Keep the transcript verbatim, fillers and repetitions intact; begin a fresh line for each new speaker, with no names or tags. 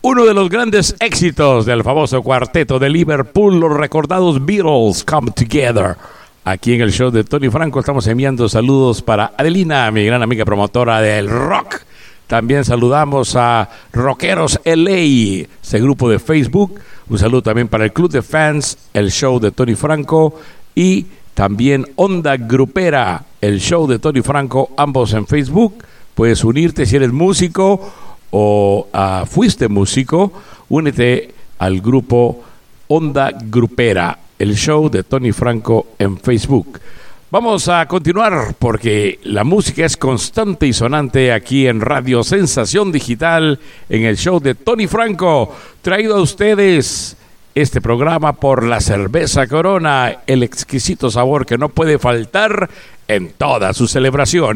Uno de los grandes éxitos del famoso cuarteto de Liverpool, los recordados Beatles, Come Together. Aquí en el show de Tony Franco estamos enviando saludos para Adelina, mi gran amiga promotora del rock. También saludamos a Rockeros L A, ese grupo de Facebook. Un saludo también para el Club de Fans, el show de Tony Franco. Y también Onda Grupera, el show de Tony Franco, ambos en Facebook. Puedes unirte si eres músico o uh, fuiste músico. Únete al grupo Onda Grupera, el show de Tony Franco en Facebook. Vamos a continuar porque la música es constante y sonante aquí en Radio Sensación Digital, en el show de Tony Franco, traído a ustedes este programa por la cerveza Corona, el exquisito sabor que no puede faltar en toda su celebración.